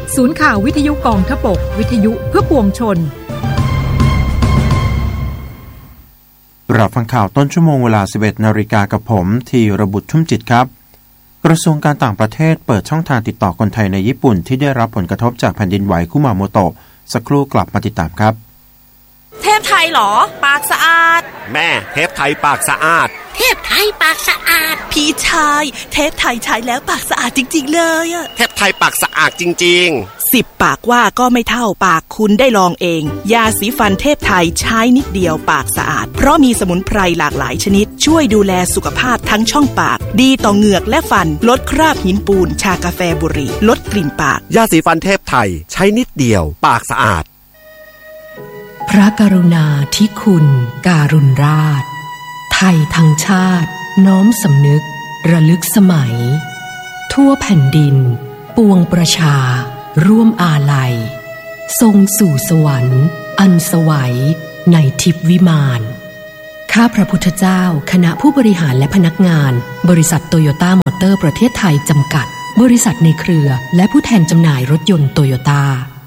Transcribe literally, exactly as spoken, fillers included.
ศูนย์ข่าววิทยุกองทพบกวิทยุเพื่อปวงชนรับฟังข่าวต้นชั่วโมงเวลา สิบเอ็ดนาฬิกากับผมธีรบุตรชุ่มจิตครับกระทรวงการต่างประเทศเปิดช่องทางติดต่อคนไทยในญี่ปุ่นที่ได้รับผลกระทบจากแผ่นดินไหวคุมาโมโตะสักครู่กลับมาติดตามครับเทพไทยเหรอปากสะอาดแม่เทพไทยปากสะอาดเทพไทยปากสะอาดพี่ชายเทพไทยใช้แล้วปากสะอาดจริงๆเลยอะเทพไทยปากสะอาดจริงๆสิบปากว่าก็ไม่เท่าปากคุณได้ลองเองยาสีฟันเทพไทยใช้นิดเดียวปากสะอาดเพราะมีสมุนไพรหลากหลายชนิดช่วยดูแลสุขภาพทั้งช่องปากดีต่อเหงือกและฟันลดคราบหินปูนชากาแฟบุหรี่ลดกลิ่นปากยาสีฟันเทพไทยใช้นิดเดียวปากสะอาดพระกรุณาธิคุณการุณราชไทยทั้งชาติน้อมสำนึกระลึกสมัยทั่วแผ่นดินปวงประชาร่วมอาลัยทรงสู่สวรรค์อันสวัยในทิพย์วิมานข้าพระพุทธเจ้าคณะผู้บริหารและพนักงานบริษัทโตโยต้ามอเตอร์ประเทศไทยจำกัดบริษัทในเครือและผู้แทนจำหน่ายรถยนต์โตโยต้า